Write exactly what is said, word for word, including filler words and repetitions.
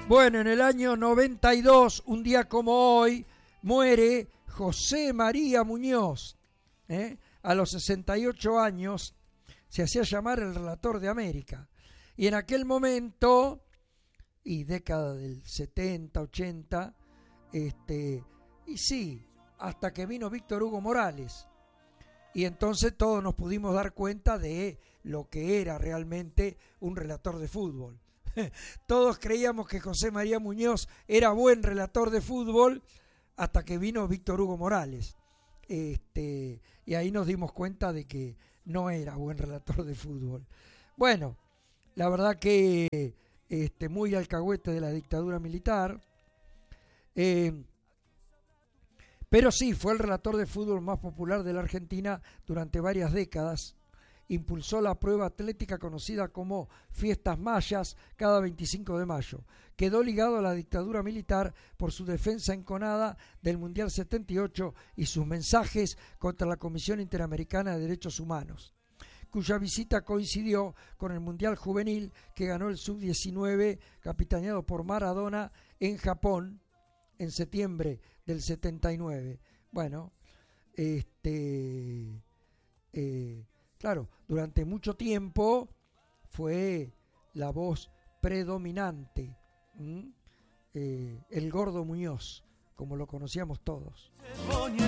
Bueno, en el año noventa y dos, un día como hoy, muere José María Muñoz. ¿eh? A los sesenta y ocho años se hacía llamar el relator de América. Y en aquel momento, y década del setenta, ochenta, este, y sí, hasta que vino Víctor Hugo Morales. Y entonces todos nos pudimos dar cuenta de lo que era realmente un relator de fútbol. Todos creíamos que José María Muñoz era buen relator de fútbol hasta que vino Víctor Hugo Morales. Este, y ahí nos dimos cuenta de que no era buen relator de fútbol. Bueno, la verdad que este, muy alcahuete de la dictadura militar. Eh, pero sí, fue el relator de fútbol más popular de la Argentina durante varias décadas. Impulsó la prueba atlética conocida como Fiestas Mayas cada veinticinco de mayo. Quedó ligado a la dictadura militar por su defensa enconada del Mundial setenta y ocho y sus mensajes contra la Comisión Interamericana de Derechos Humanos, cuya visita coincidió con el Mundial Juvenil que ganó el sub diecinueve capitaneado por Maradona en Japón en septiembre del setenta y nueve. Bueno, este... Eh, Claro, durante mucho tiempo fue la voz predominante, ¿Mm? eh, el Gordo Muñoz, como lo conocíamos todos.